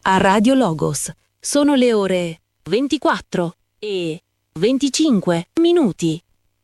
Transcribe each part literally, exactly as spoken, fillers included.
a Radio Logos. Sono le ore ventiquattro e venticinque minuti.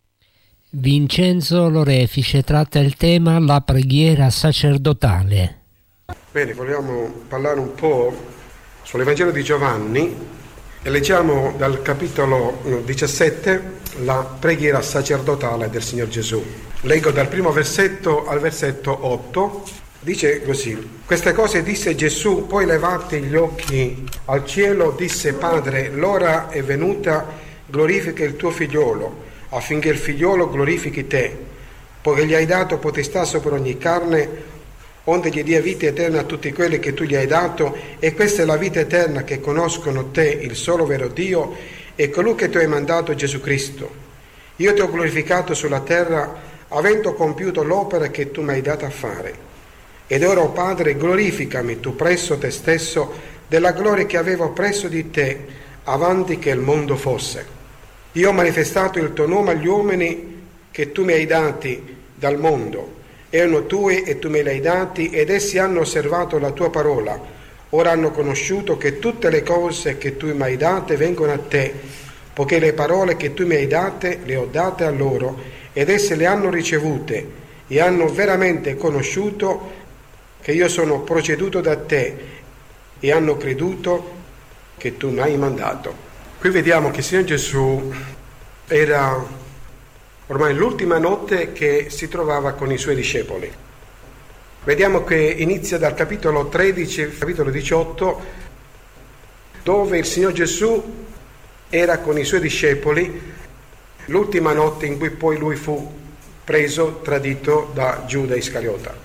Vincenzo Lorefice tratta il tema la preghiera sacerdotale. Bene, vogliamo parlare un po' sull'Evangelo di Giovanni e leggiamo dal capitolo diciassette la preghiera sacerdotale del Signor Gesù. Leggo dal primo versetto al versetto otto. Dice così: queste cose disse Gesù, poi levati gli occhi al cielo disse: Padre, l'ora è venuta, glorifica il tuo figliolo, affinché il figliolo glorifichi te, poiché gli hai dato potestà sopra ogni carne, onde gli dia vita eterna a tutti quelli che tu gli hai dato, e questa è la vita eterna, che conoscono te, il solo vero Dio, e colui che tu hai mandato, Gesù Cristo. Io ti ho glorificato sulla terra, avendo compiuto l'opera che tu mi hai dato a fare. Ed ora, o Padre, glorificami tu presso te stesso della gloria che avevo presso di te avanti che il mondo fosse. Io ho manifestato il tuo nome agli uomini che tu mi hai dati dal mondo. Erano tuoi e tu me li hai dati, ed essi hanno osservato la tua parola. Ora hanno conosciuto che tutte le cose che tu mi hai date vengono a te, poiché le parole che tu mi hai date le ho date a loro, ed esse le hanno ricevute, e hanno veramente conosciuto che io sono proceduto da te, e hanno creduto che tu mi hai mandato. Qui vediamo che il Signore Gesù era ormai l'ultima notte che si trovava con i suoi discepoli. Vediamo che inizia dal capitolo tredici, capitolo diciotto, dove il Signor Gesù era con i suoi discepoli l'ultima notte in cui poi lui fu preso, tradito da Giuda Iscariota.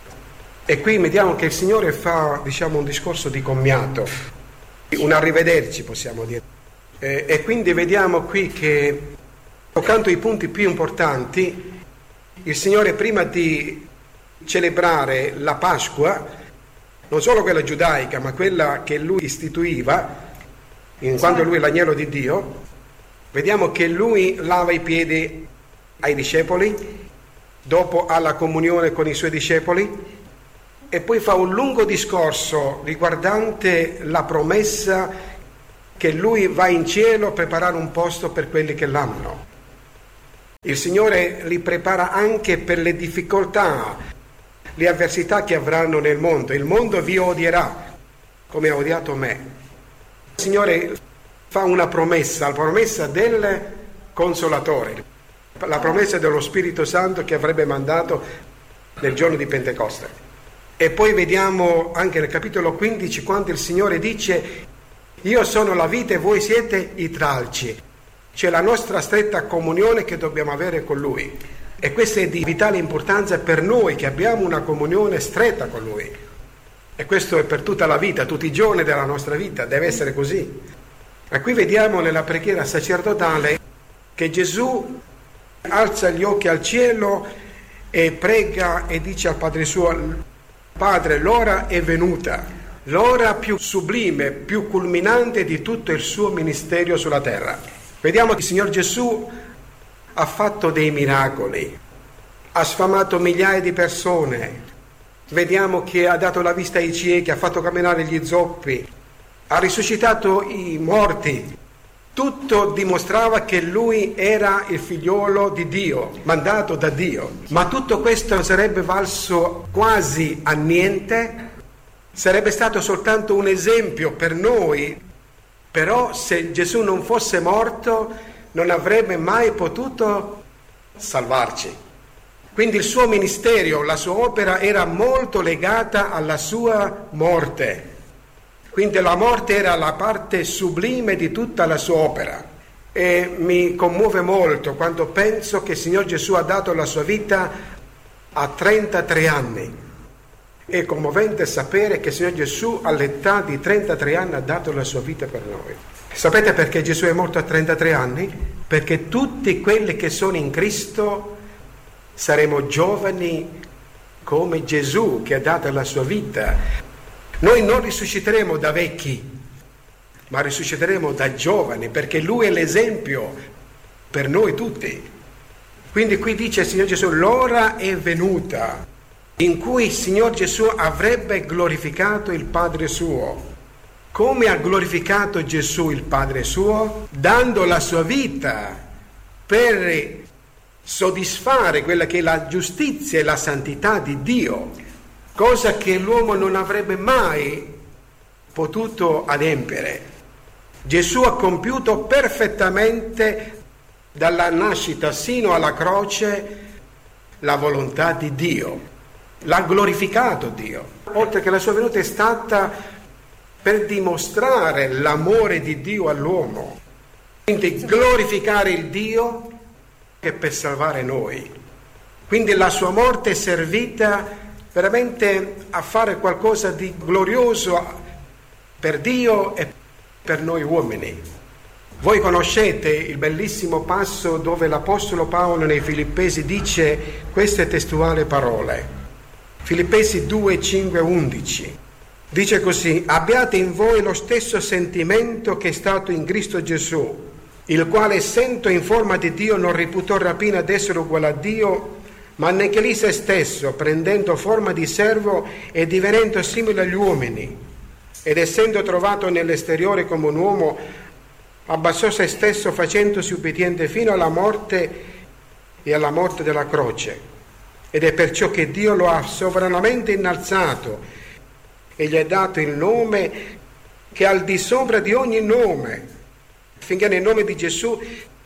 E qui vediamo che il Signore fa, diciamo, un discorso di commiato, un arrivederci, possiamo dire. E, e quindi vediamo qui che, toccando i punti più importanti, il Signore, prima di celebrare la Pasqua, non solo quella giudaica, ma quella che Lui istituiva, in quanto Lui è l'agnello di Dio, vediamo che Lui lava i piedi ai discepoli, dopo ha la comunione con i Suoi discepoli, e poi fa un lungo discorso riguardante la promessa che Lui va in cielo a preparare un posto per quelli che l'amano. Il Signore li prepara anche per le difficoltà, le avversità che avranno nel mondo. Il mondo vi odierà, come ha odiato me. Il Signore fa una promessa, la promessa del Consolatore, la promessa dello Spirito Santo che avrebbe mandato nel giorno di Pentecoste. E poi vediamo anche nel capitolo quindici quando il Signore dice: io sono la vite e voi siete i tralci. C'è la nostra stretta comunione che dobbiamo avere con Lui, e questa è di vitale importanza per noi che abbiamo una comunione stretta con Lui, e questo è per tutta la vita, tutti i giorni della nostra vita, deve essere così. E qui vediamo nella preghiera sacerdotale che Gesù alza gli occhi al cielo e prega e dice al Padre suo: Padre, l'ora è venuta, l'ora più sublime, più culminante di tutto il suo ministero sulla terra. Vediamo che il Signor Gesù ha fatto dei miracoli, ha sfamato migliaia di persone, vediamo che ha dato la vista ai ciechi, ha fatto camminare gli zoppi, ha risuscitato i morti. Tutto dimostrava che Lui era il figliolo di Dio, mandato da Dio. Ma tutto questo sarebbe valso quasi a niente, sarebbe stato soltanto un esempio per noi. Però se Gesù non fosse morto, non avrebbe mai potuto salvarci. Quindi il suo ministero, la sua opera era molto legata alla sua morte. Quindi la morte era la parte sublime di tutta la sua opera, e mi commuove molto quando penso che il Signor Gesù ha dato la sua vita a trentatré anni. È commovente sapere che il Signor Gesù all'età di trentatré anni ha dato la sua vita per noi. Sapete perché Gesù è morto a trentatré anni? Perché tutti quelli che sono in Cristo saremo giovani come Gesù che ha dato la sua vita. Noi non risusciteremo da vecchi, ma risusciteremo da giovani, perché Lui è l'esempio per noi tutti. Quindi qui dice il Signor Gesù: l'ora è venuta in cui il Signor Gesù avrebbe glorificato il Padre suo. Come ha glorificato Gesù il Padre suo? Dando la sua vita per soddisfare quella che è la giustizia e la santità di Dio, cosa che l'uomo non avrebbe mai potuto adempiere. Gesù ha compiuto perfettamente dalla nascita sino alla croce la volontà di Dio, l'ha glorificato Dio, oltre che la sua venuta è stata per dimostrare l'amore di Dio all'uomo, quindi glorificare il Dio e per salvare noi. Quindi la sua morte è servita veramente a fare qualcosa di glorioso per Dio e per noi uomini. Voi conoscete il bellissimo passo dove l'Apostolo Paolo nei Filippesi dice queste testuali parole. Filippesi due, cinque, undici. Dice così: abbiate in voi lo stesso sentimento che è stato in Cristo Gesù, il quale essendo in forma di Dio non reputò rapina d'essere uguale a Dio, ma annechilì se stesso, prendendo forma di servo e divenendo simile agli uomini, ed essendo trovato nell'esteriore come un uomo, abbassò se stesso facendosi ubbidiente fino alla morte e alla morte della croce. Ed è perciò che Dio lo ha sovranamente innalzato e gli ha dato il nome che è al di sopra di ogni nome, affinché nel nome di Gesù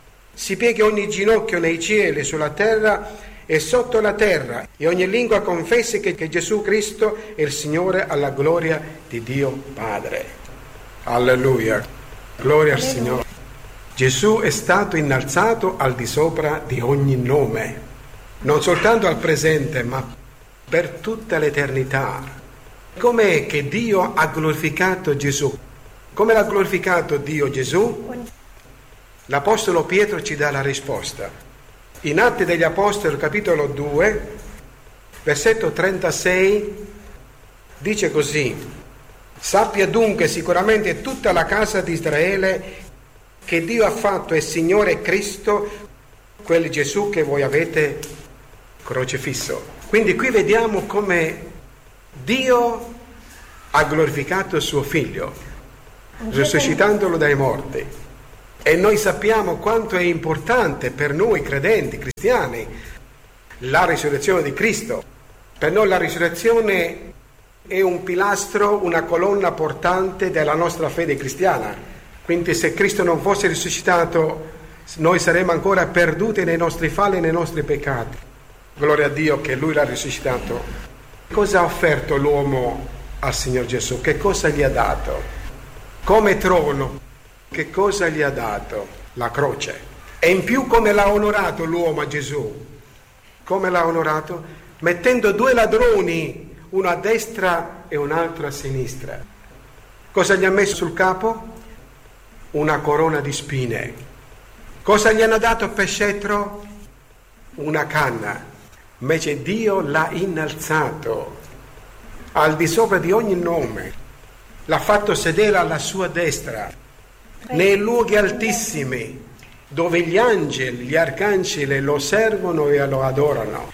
si pieghi ogni ginocchio nei cieli, sulla terra e sotto la terra, e ogni lingua confessi che, che Gesù Cristo è il Signore, alla gloria di Dio Padre. Alleluia, gloria al Signore. Gesù è stato innalzato al di sopra di ogni nome, non soltanto al presente, ma per tutta l'eternità. Com'è che Dio ha glorificato Gesù? Come l'ha glorificato Dio Gesù? L'Apostolo Pietro ci dà la risposta. In Atti degli Apostoli, capitolo due, versetto trentasei, dice così: sappia dunque sicuramente tutta la casa di Israele che Dio ha fatto è Signore Cristo, quel Gesù che voi avete crocifisso. Quindi qui vediamo come Dio ha glorificato il suo figlio, risuscitandolo dai morti. E noi sappiamo quanto è importante per noi credenti, cristiani, la risurrezione di Cristo. Per noi la risurrezione è un pilastro, una colonna portante della nostra fede cristiana. Quindi se Cristo non fosse risuscitato, noi saremmo ancora perduti nei nostri falli e nei nostri peccati. Gloria a Dio che Lui l'ha risuscitato. Cosa ha offerto l'uomo al Signor Gesù? Che cosa gli ha dato? Come trono, che cosa gli ha dato? La croce. E in più come l'ha onorato l'uomo a Gesù? Come l'ha onorato? Mettendo due ladroni, uno a destra e un altro a sinistra. Cosa gli ha messo sul capo? Una corona di spine. Cosa gli hanno dato per scettro? Una canna. Invece Dio l'ha innalzato al di sopra di ogni nome, l'ha fatto sedere alla sua destra, nei luoghi altissimi, dove gli angeli, gli arcangeli lo servono e lo adorano.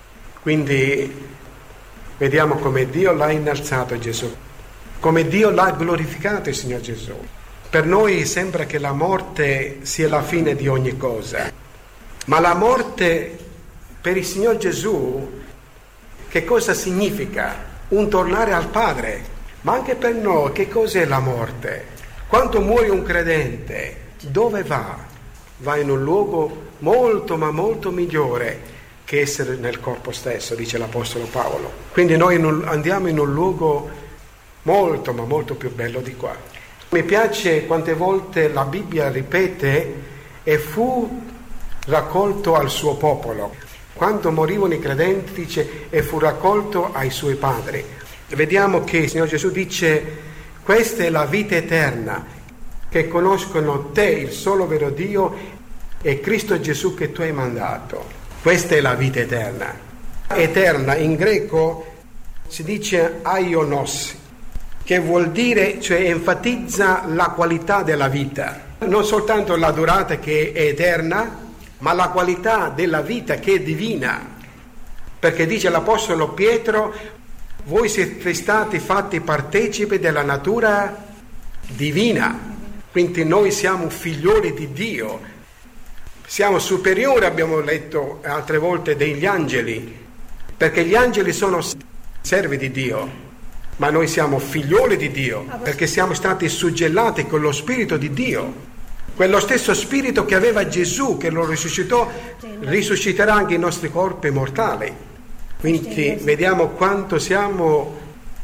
Quindi vediamo come Dio l'ha innalzato Gesù, come Dio l'ha glorificato il Signor Gesù. Per noi sembra che la morte sia la fine di ogni cosa, ma la morte per il Signor Gesù che cosa significa? Un tornare al Padre. Ma anche per noi che cos'è la morte? Quando muore un credente, dove va? Va in un luogo molto ma molto migliore che essere nel corpo stesso, dice l'Apostolo Paolo. Quindi noi andiamo in un luogo molto ma molto più bello di qua. Mi piace quante volte la Bibbia ripete e fu raccolto al suo popolo. Quando morivano i credenti dice e fu raccolto ai suoi padri. E vediamo che il Signor Gesù dice: questa è la vita eterna, che conoscono te, il solo vero Dio, e Cristo Gesù che tu hai mandato. Questa è la vita eterna. Eterna in greco si dice aionos, che vuol dire, cioè enfatizza la qualità della vita, non soltanto la durata che è eterna, ma la qualità della vita che è divina, perché dice l'Apostolo Pietro: voi siete stati fatti partecipi della natura divina. Quindi noi siamo figlioli di Dio, siamo superiori, abbiamo letto altre volte, degli angeli, perché gli angeli sono servi di Dio, ma noi siamo figlioli di Dio, perché siamo stati suggellati con lo Spirito di Dio. Quello stesso Spirito che aveva Gesù, che lo risuscitò, risusciterà anche i nostri corpi mortali. Quindi vediamo quanto siamo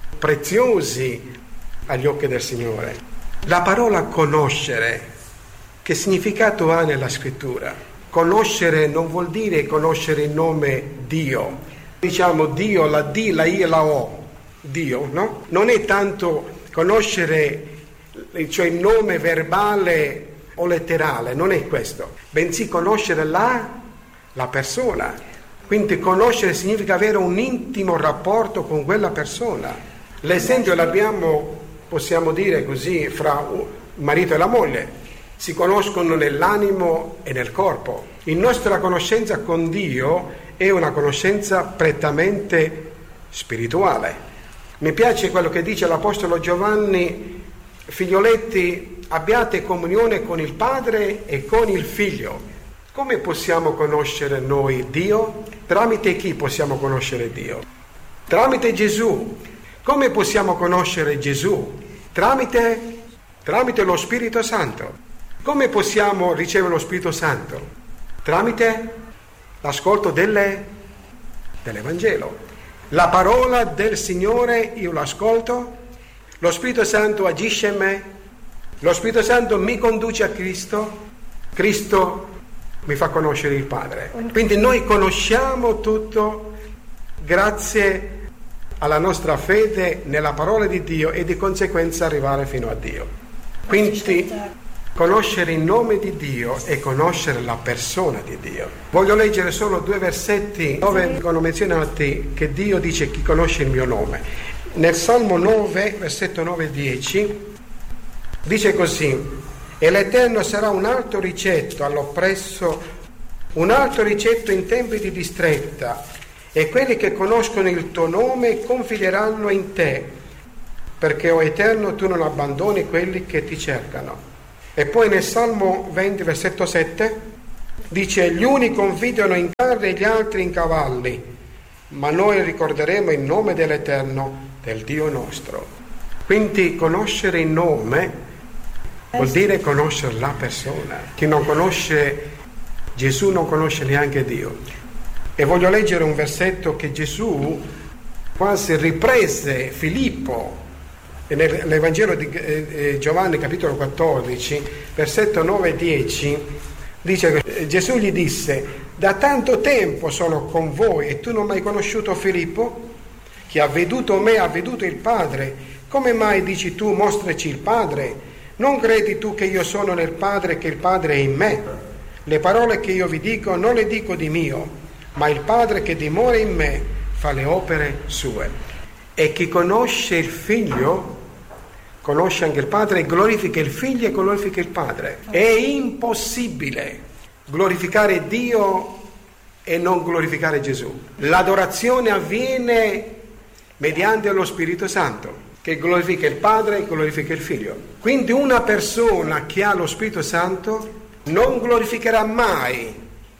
preziosi agli occhi del Signore. La parola conoscere, che significato ha nella Scrittura? Conoscere non vuol dire conoscere il nome Dio. Diciamo Dio, la D, la I e la O, Dio, no? Non è tanto conoscere, cioè il nome verbale o letterale, non è questo, bensì conoscere la, la persona. Quindi conoscere significa avere un intimo rapporto con quella persona. L'esempio l'abbiamo, possiamo dire così, fra marito e la moglie. Si conoscono nell'animo e nel corpo. La nostra conoscenza con Dio è una conoscenza prettamente spirituale. Mi piace quello che dice l'Apostolo Giovanni: figlioletti, abbiate comunione con il Padre e con il Figlio. Come possiamo conoscere noi Dio? Tramite chi possiamo conoscere Dio? Tramite Gesù. Come possiamo conoscere Gesù? Tramite, tramite lo Spirito Santo. Come possiamo ricevere lo Spirito Santo? Tramite l'ascolto delle, dell'Evangelo. La parola del Signore io l'ascolto, lo Spirito Santo agisce in me, lo Spirito Santo mi conduce a Cristo, Cristo mi fa conoscere il Padre. Quindi noi conosciamo tutto grazie alla nostra fede nella parola di Dio e di conseguenza arrivare fino a Dio. Quindi conoscere il nome di Dio e conoscere la persona di Dio. Voglio leggere solo due versetti dove vengono menzionati che Dio dice: chi conosce il mio nome. Nel Salmo nove, versetto nove e dieci, dice così: e l'Eterno sarà un alto ricetto all'oppresso, un alto ricetto in tempi di distretta, e quelli che conoscono il tuo nome confidieranno in te, perché, o Eterno, tu non abbandoni quelli che ti cercano. E poi nel Salmo venti, versetto sette, dice: gli uni confidiano in carri e gli altri in cavalli, ma noi ricorderemo il nome dell'Eterno, del Dio nostro. Quindi conoscere il nome vuol dire conoscere la persona. Chi non conosce Gesù non conosce neanche Dio. E voglio leggere un versetto che Gesù quasi riprese Filippo nell'Evangelo di eh, Giovanni capitolo quattordici, versetto nove e dieci. Dice che Gesù gli disse: da tanto tempo sono con voi e tu non mi hai conosciuto, Filippo? Chi ha veduto me ha veduto il Padre. Come mai dici tu: mostraci il Padre? Non credi tu che io sono nel Padre e che il Padre è in me? Le parole che io vi dico non le dico di mio, ma il Padre che dimora in me fa le opere sue. E chi conosce il Figlio conosce anche il Padre, e glorifica il Figlio e glorifica il Padre. È impossibile glorificare Dio e non glorificare Gesù. L'adorazione avviene mediante lo Spirito Santo, che glorifica il Padre e glorifica il Figlio. Quindi una persona che ha lo Spirito Santo non glorificherà mai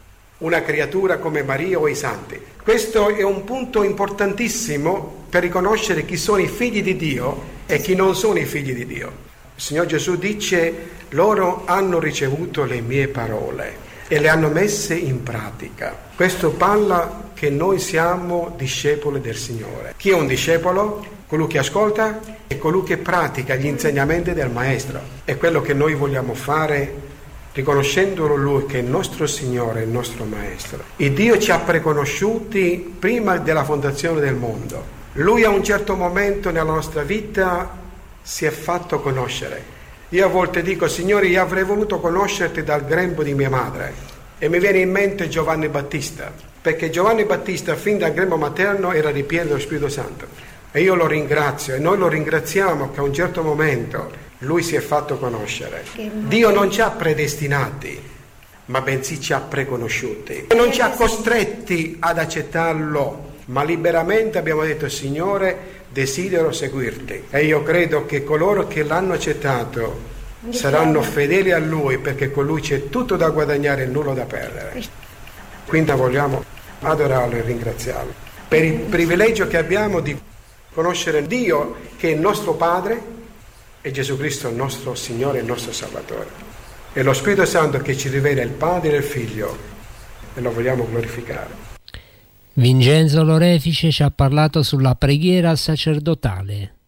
una creatura come Maria o i santi. Questo è un punto importantissimo per riconoscere chi sono i figli di Dio e chi non sono i figli di Dio. Il Signor Gesù dice: loro hanno ricevuto le mie parole e le hanno messe in pratica. Questo parla che noi siamo discepoli del Signore. Chi è un discepolo? Colui che ascolta e colui che pratica gli insegnamenti del Maestro. È quello che noi vogliamo fare, riconoscendolo Lui che è il nostro Signore, il nostro Maestro. Il Dio ci ha preconosciuti prima della fondazione del mondo. Lui a un certo momento nella nostra vita si è fatto conoscere. Io a volte dico: Signore, io avrei voluto conoscerti dal grembo di mia madre. E mi viene in mente Giovanni Battista, perché Giovanni Battista fin dal grembo materno era ripieno dello Spirito Santo. E io lo ringrazio, e noi lo ringraziamo che a un certo momento Lui si è fatto conoscere. Dio non ci ha predestinati, ma bensì ci ha preconosciuti. E non ci ha costretti ad accettarlo, ma liberamente abbiamo detto: Signore, desidero seguirti. E io credo che coloro che l'hanno accettato saranno fedeli a Lui, perché con Lui c'è tutto da guadagnare e nulla da perdere. Quindi vogliamo adorarlo e ringraziarlo per il privilegio che abbiamo di conoscere Dio, che è il nostro Padre, e Gesù Cristo il nostro Signore e il nostro Salvatore. E lo Spirito Santo che ci rivela il Padre e il Figlio, e lo vogliamo glorificare. Vincenzo Lorefice ci ha parlato sulla preghiera sacerdotale.